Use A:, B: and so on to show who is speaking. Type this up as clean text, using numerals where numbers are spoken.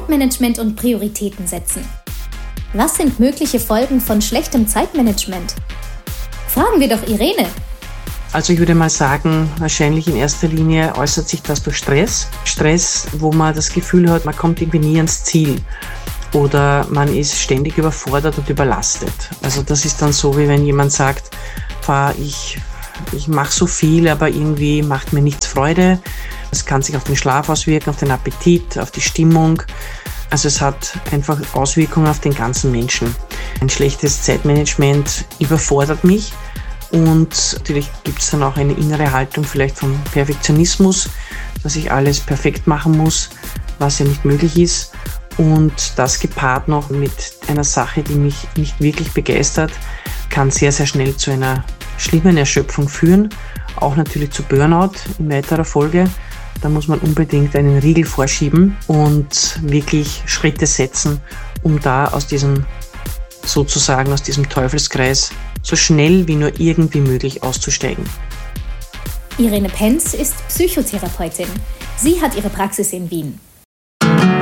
A: Zeitmanagement und Prioritäten setzen. Was sind mögliche Folgen von schlechtem Zeitmanagement? Fragen wir doch Irene.
B: Also ich würde mal sagen, wahrscheinlich in erster Linie äußert sich das durch Stress. Stress, wo man das Gefühl hat, man kommt irgendwie nie ans Ziel. Oder man ist ständig überfordert und überlastet. Also das ist dann so, wie wenn jemand sagt, ich mache so viel, aber irgendwie macht mir nichts Freude. Das kann sich auf den Schlaf auswirken, auf den Appetit, auf die Stimmung. Also es hat einfach Auswirkungen auf den ganzen Menschen. Ein schlechtes Zeitmanagement überfordert mich. Und natürlich gibt es dann auch eine innere Haltung vielleicht vom Perfektionismus, dass ich alles perfekt machen muss, was ja nicht möglich ist. Und das gepaart noch mit einer Sache, die mich nicht wirklich begeistert, kann sehr, sehr schnell zu einer schlimmen Erschöpfung führen. Auch natürlich zu Burnout in weiterer Folge. Da muss man unbedingt einen Riegel vorschieben und wirklich Schritte setzen, um da aus diesem Teufelskreis so schnell wie nur irgendwie möglich auszusteigen.
A: Irene Penz ist Psychotherapeutin. Sie hat ihre Praxis in Wien.